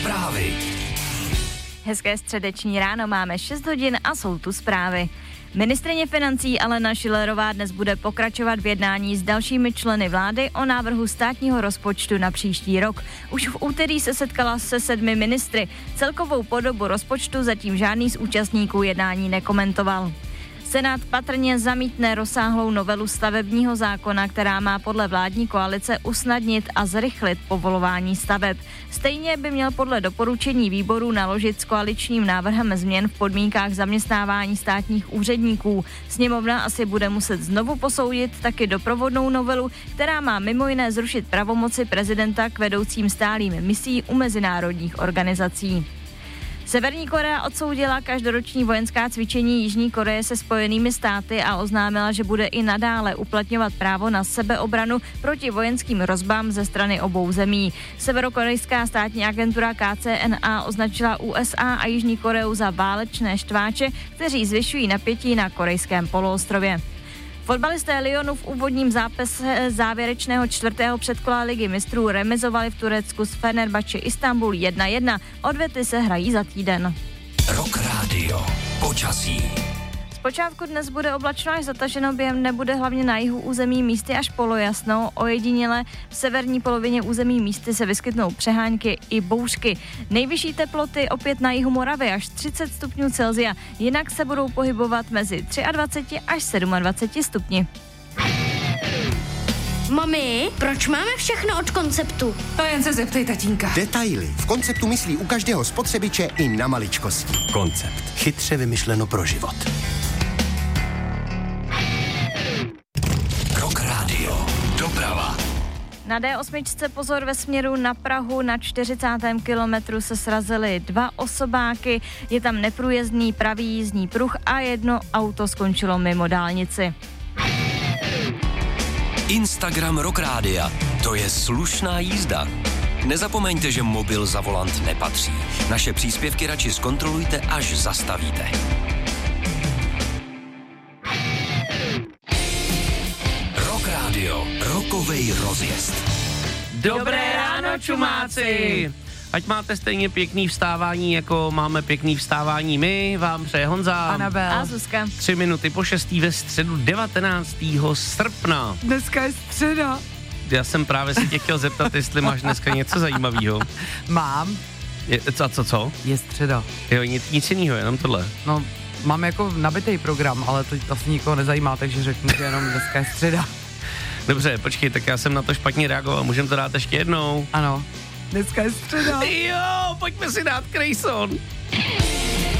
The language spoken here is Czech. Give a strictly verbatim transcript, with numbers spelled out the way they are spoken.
Zprávy. Hezké středeční ráno, máme šest hodin a jsou tu zprávy. Ministryně financí Alena Schillerová dnes bude pokračovat v jednání s dalšími členy vlády o návrhu státního rozpočtu na příští rok. Už v úterý se setkala se sedmi ministry. Celkovou podobu rozpočtu zatím žádný z účastníků jednání nekomentoval. Senát patrně zamítne rozsáhlou novelu stavebního zákona, která má podle vládní koalice usnadnit a zrychlit povolování staveb. Stejně by měl podle doporučení výboru naložit s koaličním návrhem změn v podmínkách zaměstnávání státních úředníků. Sněmovna asi bude muset znovu posoudit taky doprovodnou novelu, která má mimo jiné zrušit pravomoci prezidenta k vedoucím stálým misí u mezinárodních organizací. Severní Korea odsoudila každoroční vojenská cvičení Jižní Koreje se Spojenými státy a oznámila, že bude i nadále uplatňovat právo na sebeobranu proti vojenským hrozbám ze strany obou zemí. Severokorejská státní agentura K C N A označila U S A a Jižní Koreu za válečné štváče, kteří zvyšují napětí na korejském poloostrově. Fotbalisté Lyonu v úvodním zápase závěrečného čtvrtého předkola ligy mistrů remizovali v Turecku s Fenerbahce Istanbul jedna jedna. Odvety se hrají za týden. Rock Radio. Počasí. Zpočátku dnes bude oblačno až zataženo, během nebude hlavně na jihu území místy až polojasno. Ojediněle v severní polovině území místy se vyskytnou přehánky i bouřky. Nejvyšší teploty opět na jihu Moravy až třicet stupňů Celsia, jinak se budou pohybovat mezi dvacet tři až dvacet sedm stupni. Mami, proč máme všechno od Konceptu? To jen se zeptej tatínka. Detaily. V Konceptu myslí u každého spotřebiče i na maličkosti. Koncept. Chytře vymyšleno pro život. Rock Radio. Doprava. Na D osm pozor ve směru na Prahu, na čtyřicátém kilometru se srazily dva osobáky, je tam neprůjezdný pravý jízdní pruh a jedno auto skončilo mimo dálnici. Instagram Rock Rádia. To je slušná jízda. Nezapomeňte, že mobil za volant nepatří. Naše příspěvky radši zkontrolujte, až zastavíte. Rock Radio. Rokovej rozjezd. Dobré ráno, čumáci! Ať máte stejně pěkný vstávání, jako máme pěkný vstávání my, vám přeje Honza. Anabel. A Zuzka. Tři minuty po šestý ve středu devatenáctého srpna. Dneska je středa. Já jsem právě si tě chtěl zeptat, jestli máš dneska něco zajímavého. Mám. Je, co, co, co? Je středa. Jo, nic, nic jiného, jenom tohle. No, mám jako nabitý program, ale to asi nikoho nezajímá, takže řeknu, že jenom dneska je středa. Dobře, počkej, tak já jsem na to špatně reagoval, můžeme to dát ještě jednou? Ano. Dneska je středa. Jo, pojďme si dát Grayson.